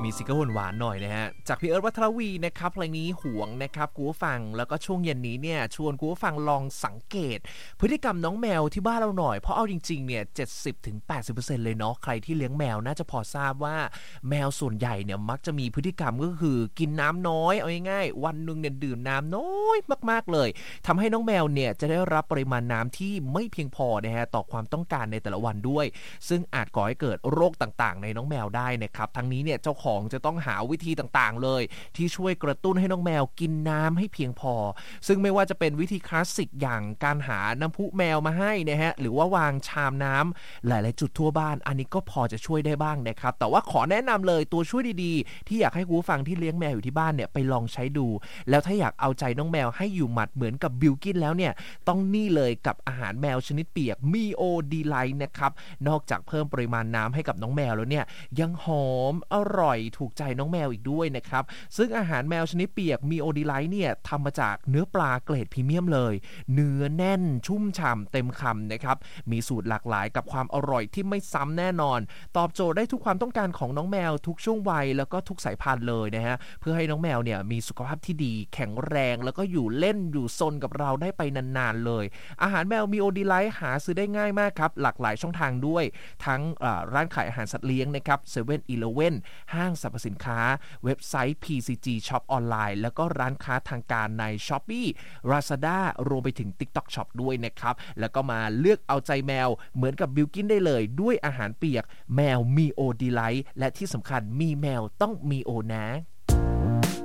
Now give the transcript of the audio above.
มีซิงเกิลหวานๆหน่อยนะฮะจากพี่เอิร์ธวัทรวีนะครับเพลงนี้หวงนะครับกูฟังแล้วก็ช่วงเย็นนี้เนี่ยชวนกูฟังลองสังเกตพฤติกรรมน้องแมวที่บ้านเราหน่อยเพราะเอาจริงๆเนี่ย 70-80% เลยเนาะใครที่เลี้ยงแมวน่าจะพอทราบว่าแมวส่วนใหญ่เนี่ยมักจะมีพฤติกรรมก็คือกินน้ำน้อยเอาง่ายๆวันนึงเนี่ยดื่มน้ำน้อยมากๆเลยทำให้น้องแมวเนี่ยจะได้รับปริมาณน้ำที่ไม่เพียงพอนะฮะต่อความต้องการในแต่ละวันด้วยซึ่งอาจก่อให้เกิดโรคต่างๆในน้องแมวได้นะครับทั้งนี้เนี่ยเจ้าของจะต้องหาวิธีต่างๆเลยที่ช่วยกระตุ้นให้น้องแมวกินน้ำให้เพียงพอซึ่งไม่ว่าจะเป็นวิธีคลาสสิกอย่างการหาน้ำพุแมวมาให้นะฮะหรือว่าวางชามน้ำหลายๆจุดทั่วบ้านอันนี้ก็พอจะช่วยได้บ้างนะครับแต่ว่าขอแนะนำเลยตัวช่วยดีๆที่อยากให้คุณผู้ฟังที่เลี้ยงแมวอยู่ที่บ้านเนี่ยไปลองใช้ดูแล้วถ้าอยากเอาใจน้องแมวให้อยู่หมัดเหมือนกับบิลกินแล้วเนี่ยต้องนี่เลยกับอาหารแมวชนิดเปียกมีโอดีไลท์นะครับนอกจากเพิ่มปริมาณน้ำให้กับน้องแมวแล้วเนี่ยยังหอมอร่อยถูกใจน้องแมวอีกด้วยนะครับซึ่งอาหารแมวชนิดเปียกมีโอดีไลท์เนี่ยทำมาจากเนื้อปลาเกรดพรีเมียมเลยเนื้อแน่นชุ่มฉ่ำเต็มคำนะครับมีสูตรหลากหลายกับความอร่อยที่ไม่ซ้ำแน่นอนตอบโจทย์ได้ทุกความต้องการของน้องแมวทุกช่วงวัยแล้วก็ทุกสายพันธุ์เลยนะฮะเพื่อให้น้องแมวเนี่ยมีสุขภาพที่ดีแข็งแรงแล้วก็อยู่เล่นอยู่ซนกับเราได้ไปนานๆเลยอาหารแมวมีโอดีไลท์หาซื้อได้ง่ายมากครับหลากหลายช่องทางด้วยทั้งร้านขายอาหารสัตว์เลี้ยงนะครับ 7-Eleven ห้างสรรพสินค้าเว็บไซต์ PCG Shop ออนไลน์แล้วก็ร้านค้าทางการใน Shopee Lazada รวมไปถึง TikTok Shop ด้วยนะครับแล้วก็มาเลือกเอาใจแมวเหมือนกับบิลกินได้เลยด้วยอาหารเปียกแมวมีโอดีไลท์และที่สำคัญมีแมวต้องมีโอนะ